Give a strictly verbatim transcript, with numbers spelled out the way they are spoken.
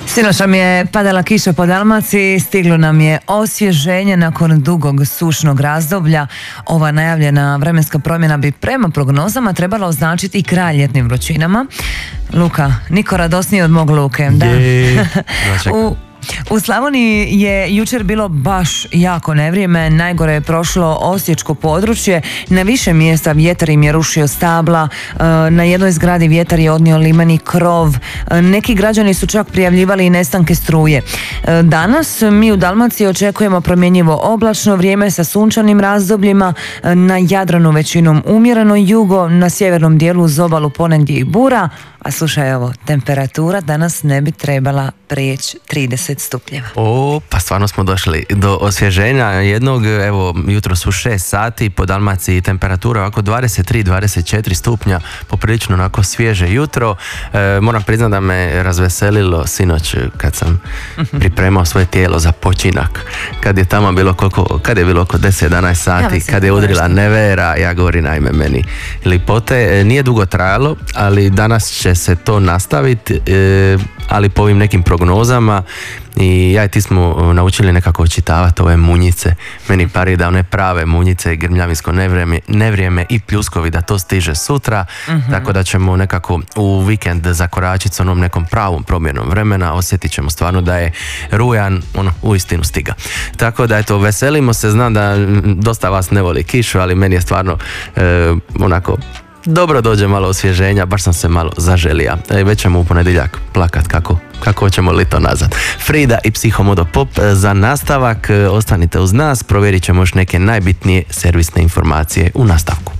Sinoć nam je padala kiša po Dalmaciji, stiglo nam je osvježenje nakon dugog sušnog razdoblja. Ova najavljena vremenska promjena bi prema prognozama trebala označiti i kraj ljetnim vrućinama. Luka, niko radosniji od mog Luke. Da. U U Slavoniji je jučer bilo baš jako nevrijeme, najgore je prošlo osječko područje, na više mjesta vjetar im je rušio stabla, na jednoj zgradi vjetar je odnio limeni krov, neki građani su čak prijavljivali i nestanke struje. Danas mi u Dalmaciji očekujemo promjenjivo oblačno vrijeme sa sunčanim razdobljima, na Jadranu većinom umjereno jugo, na sjevernom dijelu uz obalu ponegdje i bura, a slušaj ovo, temperatura danas ne bi trebala prijeći trideset stupnjeva. O, pa stvarno smo došli do osvježenja jednog, evo, jutro su šest sati, po Dalmaciji temperatura ovako dvadeset tri dvadeset četiri stupnja, poprilično onako svježe jutro. E, moram priznati da me razveselilo sinoć kad sam pripremao svoje tijelo za počinak. Kad je tamo bilo koliko, kad je bilo oko deset jedanaest sati, ja kad je udrila nevera, ja govorim najme meni lipote. Nije dugo trajalo, ali danas će se to nastaviti, e, ali po ovim nekim prognozama i ja i ti smo naučili nekako očitavati ove munjice. Meni pari da one prave munjice, grmljavinsko nevrijeme, nevrijeme i pljuskovi da to stiže sutra, mm-hmm. tako da ćemo nekako u vikend zakoračiti s onom nekom pravom promjenom vremena, osjetit ćemo stvarno da je rujan, ono, uistinu stiga. Tako da eto, veselimo se, znam da dosta vas ne voli kišu, ali meni je stvarno e, onako dobro dođe malo osvježenja, baš sam se malo zaželija. E, već ćemo u ponedjeljak plakat kako, kako hoćemo lito nazad. Frida i Psihomodo Pop za nastavak. Ostanite uz nas, provjerit ćemo još neke najbitnije servisne informacije u nastavku.